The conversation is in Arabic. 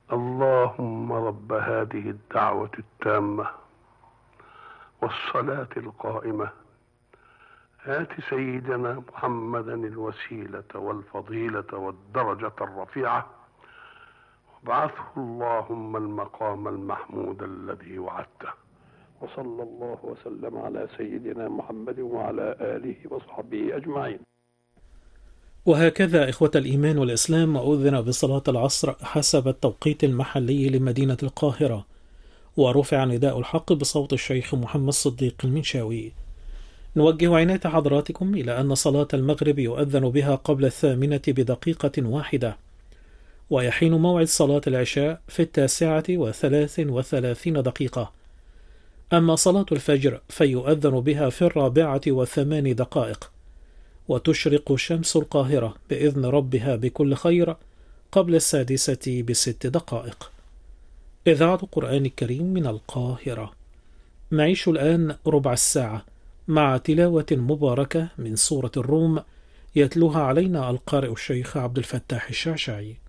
اللهم رب هذه الدعوة التامة والصلاة القائمة، آت سيدنا محمدا الوسيلة والفضيلة والدرجة الرفيعة، وابعثه اللهم المقام المحمود الذي وعدته. وصلى الله وسلم على سيدنا محمد وعلى آله وصحبه أجمعين. وهكذا إخوة الإيمان والإسلام أذن بصلاة العصر حسب التوقيت المحلي لمدينة القاهرة، ورفع نداء الحق بصوت الشيخ محمد صديق المنشاوي. نوجه عناية حضراتكم إلى أن صلاة المغرب يؤذن بها قبل 8 بدقيقة واحدة، ويحين موعد صلاة العشاء في 9:33. أما صلاة الفجر فيؤذن بها في 4:08، وتشرق شمس القاهرة بإذن ربها بكل خير قبل 6 ب6 دقائق. إذاعة القرآن الكريم من القاهرة. نعيش الآن ربع الساعة مع تلاوة مباركة من سورة الروم، يتلوها علينا القارئ الشيخ عبد الفتاح الشعشعي.